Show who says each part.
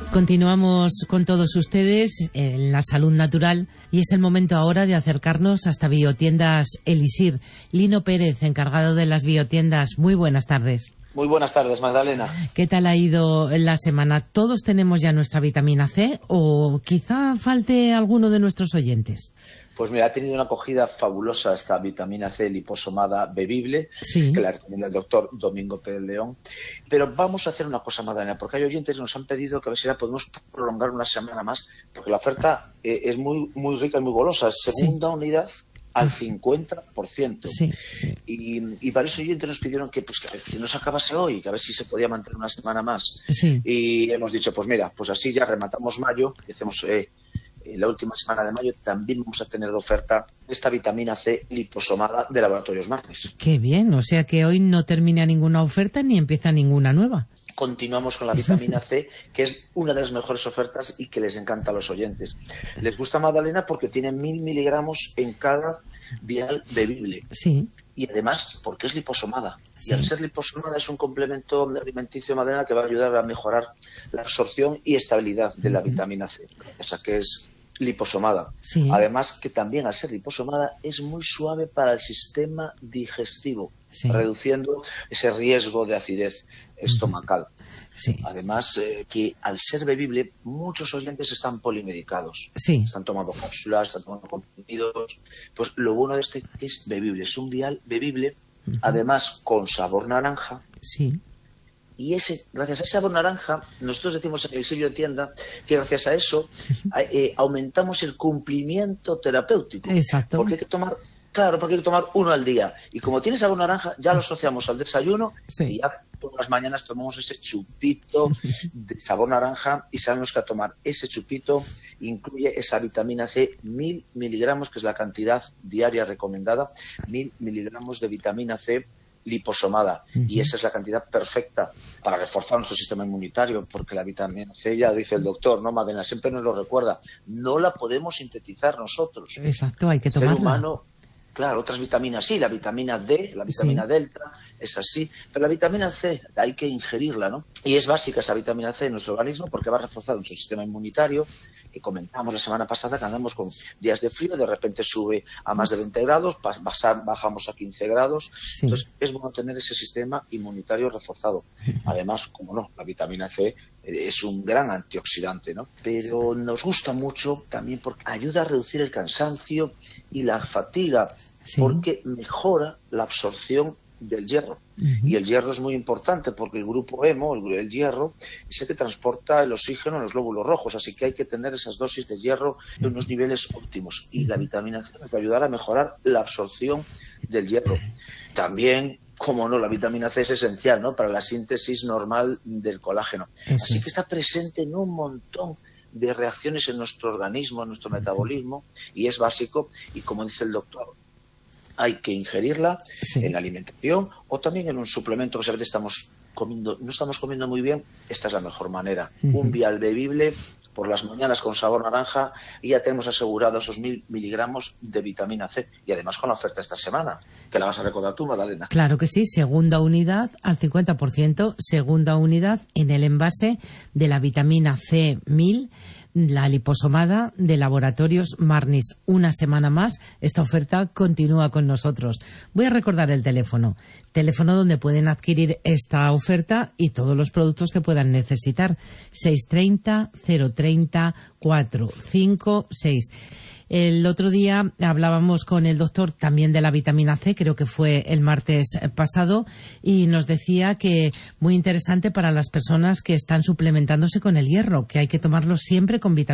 Speaker 1: Continuamos con todos ustedes en la salud natural y es el momento ahora de acercarnos hasta Biotiendas Elixir. Lino Pérez, encargado de las biotiendas. Muy buenas tardes.
Speaker 2: Muy buenas tardes, Magdalena.
Speaker 1: ¿Qué tal ha ido la semana? ¿Todos tenemos ya nuestra vitamina C o quizá falte alguno de nuestros oyentes?
Speaker 2: Pues mira, ha tenido una acogida fabulosa esta vitamina C liposomada bebible,
Speaker 1: sí,
Speaker 2: que la recomienda el doctor Domingo Pérez León. Pero vamos a hacer una cosa, Magdalena, porque hay oyentes que nos han pedido que a ver si la podemos prolongar una semana más, porque la oferta es muy rica y muy golosa. Segunda unidad al 50%.
Speaker 1: Sí.
Speaker 2: Y varios oyentes nos pidieron que no se acabase hoy, que a ver si se podía mantener una semana más.
Speaker 1: Sí.
Speaker 2: Y hemos dicho, pues mira, pues así ya rematamos mayo, y hacemos... la última semana de mayo también vamos a tener de oferta esta vitamina C liposomada de Laboratorios Marnis.
Speaker 1: Qué bien, o sea que hoy no termina ninguna oferta ni empieza ninguna nueva.
Speaker 2: Continuamos con la vitamina C, que es una de las mejores ofertas y que les encanta a los oyentes. Les gusta, Magdalena, porque tiene 1000 miligramos en cada vial bebible.
Speaker 1: Sí.
Speaker 2: Y además, porque es liposomada.
Speaker 1: Sí.
Speaker 2: Y al ser liposomada es un complemento alimenticio, Magdalena, que va a ayudar a mejorar la absorción y estabilidad de la vitamina C. O sea, que es liposomada.
Speaker 1: Sí.
Speaker 2: Además, que también al ser liposomada es muy suave para el sistema digestivo,
Speaker 1: sí,
Speaker 2: reduciendo ese riesgo de acidez estomacal.
Speaker 1: Sí.
Speaker 2: Además, que al ser bebible, muchos oyentes están polimedicados.
Speaker 1: Sí.
Speaker 2: Están tomando cápsulas, están tomando comprimidos. Pues lo bueno de este que es bebible. Es un vial bebible, además con sabor naranja.
Speaker 1: Sí.
Speaker 2: Y gracias a ese sabor naranja, nosotros decimos en el sitio de tienda que gracias a eso aumentamos el cumplimiento terapéutico.
Speaker 1: Exacto.
Speaker 2: Porque hay que tomar uno al día. Y como tiene sabor naranja, ya lo asociamos al desayuno.
Speaker 1: Sí.
Speaker 2: Y ya todas las mañanas tomamos ese chupito de sabor naranja y sabemos que a tomar ese chupito incluye esa vitamina C, 1000 miligramos, que es la cantidad diaria recomendada, 1000 miligramos de vitamina C liposomada, y esa es la cantidad perfecta para reforzar nuestro sistema inmunitario, porque la vitamina C, ya dice el doctor, ¿no, Madena? Siempre nos lo recuerda, no la podemos sintetizar nosotros.
Speaker 1: Exacto, hay que tomarla.
Speaker 2: El ser humano, claro, otras vitaminas sí, la vitamina D, la vitamina delta, es así, pero la vitamina C hay que ingerirla, ¿no? Y es básica esa vitamina C en nuestro organismo porque va a reforzar nuestro sistema inmunitario, que comentamos la semana pasada que andamos con días de frío, de repente sube a más de 20 grados, bajamos a 15 grados,
Speaker 1: Sí.
Speaker 2: Entonces es bueno tener ese sistema inmunitario reforzado. Además, como no, la vitamina C es un gran antioxidante, ¿no? Pero nos gusta mucho también porque ayuda a reducir el cansancio y la fatiga, porque mejora la absorción del hierro. Y el hierro es muy importante porque el grupo hemo, el hierro, es el que transporta el oxígeno en los glóbulos rojos, así que hay que tener esas dosis de hierro en unos niveles óptimos, y la vitamina C nos va a ayudar a mejorar la absorción del hierro. También, como no, la vitamina C es esencial, ¿no?, para la síntesis normal del colágeno. Así que está presente en un montón de reacciones en nuestro organismo, en nuestro metabolismo, y es básico, y como dice el doctor, hay que ingerirla en la alimentación o también en un suplemento que a veces no estamos comiendo muy bien. Esta es la mejor manera. Un vial bebible por las mañanas con sabor naranja y ya tenemos asegurado esos 1000 miligramos de vitamina C. Y además con la oferta esta semana, que la vas a recordar tú, Magdalena.
Speaker 1: Claro que sí, segunda unidad al 50%, segunda unidad en el envase de la vitamina C 1000, la liposomada de Laboratorios Marnis. Una semana más, esta oferta continúa con nosotros. Voy a recordar el teléfono donde pueden adquirir esta oferta y todos los productos que puedan necesitar. 630 030 456. El otro día hablábamos con el doctor también de la vitamina C, creo que fue el martes pasado, y nos decía que muy interesante para las personas que están suplementándose con el hierro, que hay que tomarlo siempre con vitamina C.